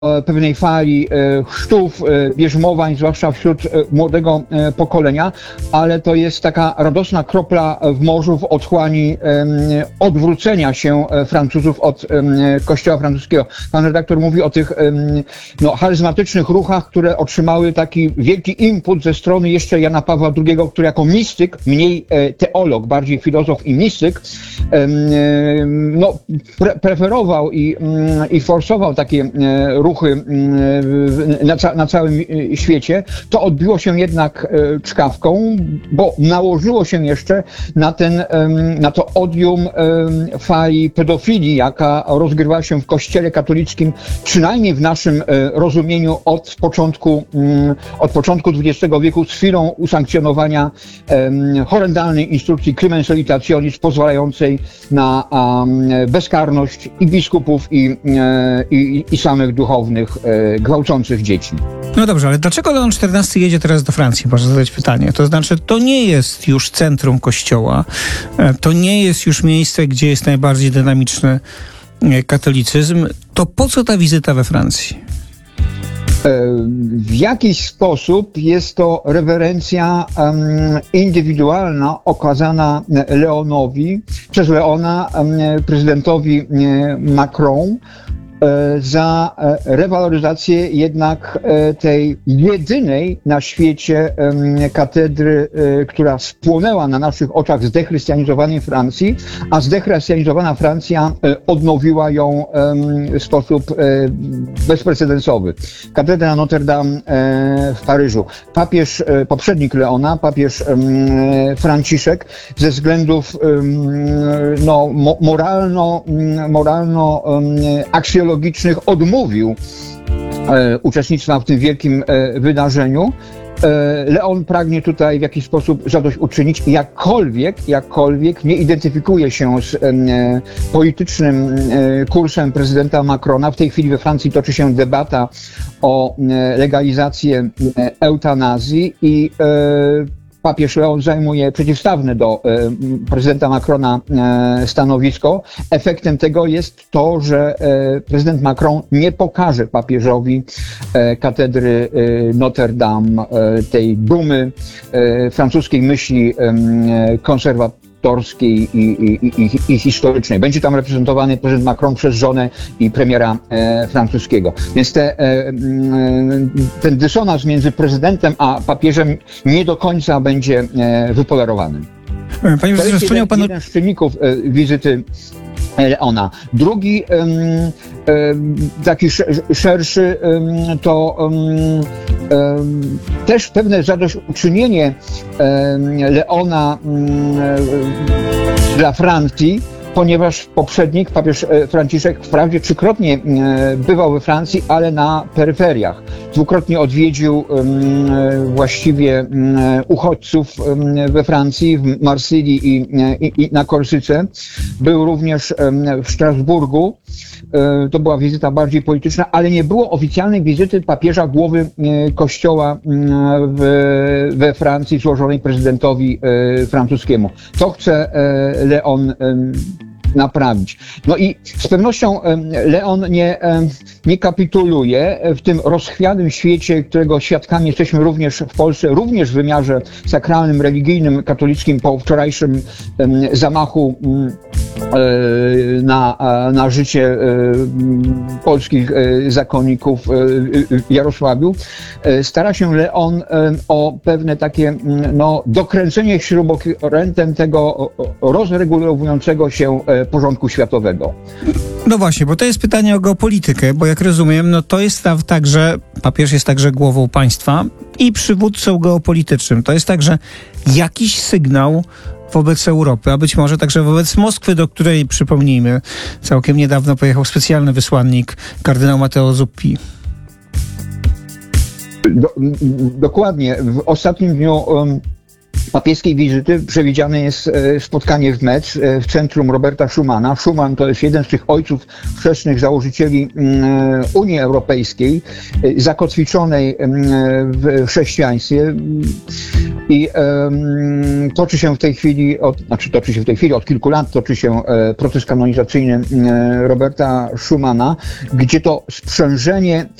pewnej fali chrztów, bierzmowań, zwłaszcza wśród młodego pokolenia, ale to jest taka radosna kropla w morzu w otchłani odwrócenia się Francuzów od kościoła francuskiego. Pan redaktor mówi o tych charyzmatycznych ruchach, które otrzymały taki wielki input ze strony jeszcze Jana Pawła II, który jako mistyk, mniej teolog, bardziej filozof i mistyk, preferował i forsował takie ruchy na całym świecie. To odbiło się jednak czkawką, bo nałożyło się jeszcze na to odium fali pedofilii, jaka rozgrywała się w Kościele katolickim, przynajmniej w naszym rozumieniu od początku XX wieku, z chwilą usankcjonowania horrendalnej instrukcji Crimen Salutationis, pozwalającej na bezkarność i biskupów, i samych duchownych gwałcących dzieci. No dobrze, ale dlaczego Leon XIV jedzie teraz do Francji? Można zadać pytanie. To znaczy, to nie jest już centrum Kościoła, to nie jest już miejsce, gdzie jest najbardziej dynamiczny katolicyzm. To po co ta wizyta we Francji? W jakiś sposób jest to rewerencja indywidualna okazana Leonowi, przez Leona prezydentowi Macron, za rewaloryzację jednak tej jedynej na świecie katedry, która spłonęła na naszych oczach zdechrystianizowanej Francji, a zdechrystianizowana Francja odnowiła ją w sposób bezprecedensowy. Katedra Notre Dame w Paryżu. Poprzednik Leona, papież Franciszek, ze względów moralno-aksjologicznych odmówił uczestnictwa w tym wielkim wydarzeniu. Leon pragnie tutaj w jakiś sposób zadośćuczynić, jakkolwiek nie identyfikuje się z politycznym kursem prezydenta Macrona. W tej chwili we Francji toczy się debata o legalizację eutanazji i papież Leon zajmuje przeciwstawne do prezydenta Macrona stanowisko. Efektem tego jest to, że prezydent Macron nie pokaże papieżowi katedry Notre Dame, tej dumy francuskiej myśli konserwatorskiej i historycznej. Będzie tam reprezentowany prezydent Macron przez żonę i premiera francuskiego. Więc ten dysonans między prezydentem a papieżem nie do końca będzie wypolerowany. Panie to jest jeden z czynników wizyty Leona. Drugi, taki szerszy, to też pewne zadośćuczynienie Leona dla Francji, ponieważ poprzednik, papież Franciszek, wprawdzie trzykrotnie bywał we Francji, ale na peryferiach. Dwukrotnie odwiedził właściwie uchodźców we Francji, w Marsylii i na Korsyce. Był również w Strasburgu. To była wizyta bardziej polityczna, ale nie było oficjalnej wizyty papieża, głowy kościoła we Francji, złożonej prezydentowi francuskiemu. To chce Leon naprawić. No i z pewnością Leon nie kapituluje w tym rozchwianym świecie, którego świadkami jesteśmy również w Polsce, również w wymiarze sakralnym, religijnym, katolickim, po wczorajszym zamachu na życie polskich zakonników w Jarosławiu. Stara się Leon o pewne takie dokręcenie śrubokrętem tego rozregulowującego się porządku światowego. No właśnie, bo to jest pytanie o geopolitykę, bo jak rozumiem, to jest tak, że papież jest także głową państwa i przywódcą geopolitycznym. To jest także jakiś sygnał wobec Europy, a być może także wobec Moskwy, do której, przypomnijmy, całkiem niedawno pojechał specjalny wysłannik kardynał Matteo Zuppi. Dokładnie. W ostatnim dniu papieskiej wizyty przewidziane jest spotkanie w Metz w centrum Roberta Schumana. Schuman to jest jeden z tych ojców chrzestnych założycieli Unii Europejskiej, zakotwiczonej w chrześcijaństwie. I toczy się w tej chwili, od kilku lat toczy się proces kanonizacyjny Roberta Schumana, gdzie to sprzężenie